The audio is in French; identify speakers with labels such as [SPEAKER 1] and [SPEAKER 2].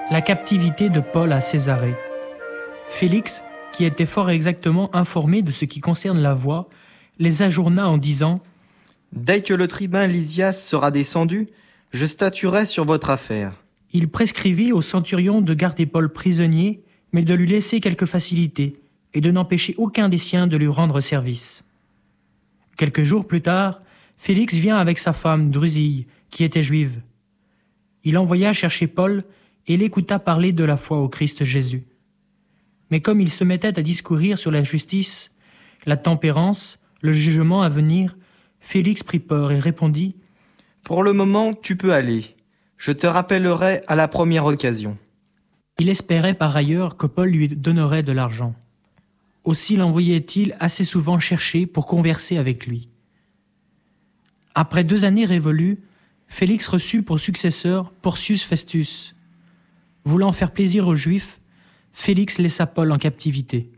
[SPEAKER 1] La captivité de Paul à Césarée. Félix, qui était fort exactement informé de ce qui concerne la voie, les ajourna en disant
[SPEAKER 2] « Dès que le tribun Lysias sera descendu, je statuerai sur votre affaire. »
[SPEAKER 1] Il prescrivit au centurion de garder Paul prisonnier, mais de lui laisser quelques facilités et de n'empêcher aucun des siens de lui rendre service. Quelques jours plus tard, Félix vient avec sa femme Drusille, qui était juive. Il envoya chercher Paul et l'écouta parler de la foi au Christ Jésus. Mais comme il se mettait à discourir sur la justice, la tempérance, le jugement à venir, Félix prit peur et répondit
[SPEAKER 2] « Pour le moment, tu peux aller. Je te rappellerai à la première occasion. »
[SPEAKER 1] Il espérait par ailleurs que Paul lui donnerait de l'argent. Aussi l'envoyait-il assez souvent chercher pour converser avec lui. Après 2 années révolues, Félix reçut pour successeur Porcius Festus. Voulant faire plaisir aux Juifs, Félix laissa Paul en captivité.